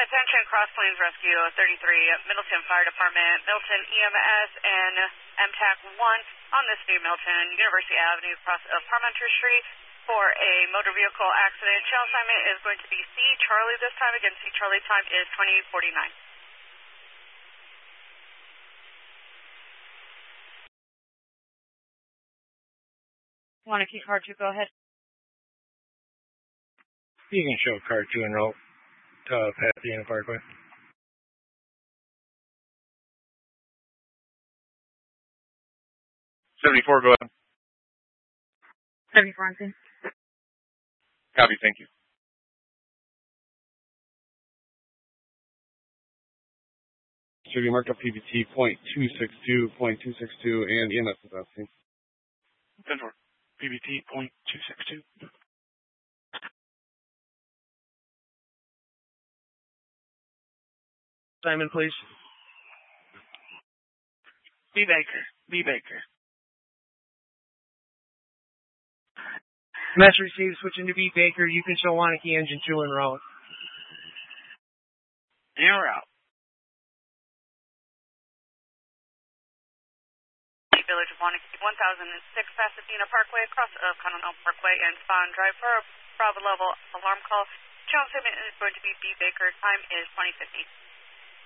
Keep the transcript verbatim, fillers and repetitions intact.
Attention Cross Plains Rescue thirty-three, Middleton Fire Department, Milton E M S, and M T A C one on this new Milton University Avenue across of Parmenter Street for a motor vehicle accident. Channel assignment is going to be C Charlie this time. Again, C Charlie time is twenty forty-nine. Want to keep car two, go ahead. You can show car two en route to uh, Pasadena Parkway. seventy-four, go ahead. seventy-four, Anson. Copy, thank you. Should be marked up P B T point two six two, point two six two, and E M S is asking. ten four, P B T point two six two. Simon, please. B. Baker. B. Baker. Mess received, switching to B. Baker. You can show Wanakee engine two en route. En route. Village of Wanakee, one thousand six Pasadena Parkway, across of Continental Parkway and Spawn Drive for a Bravo level alarm call. Channel statement is going to be B. Baker. Time is twenty fifty.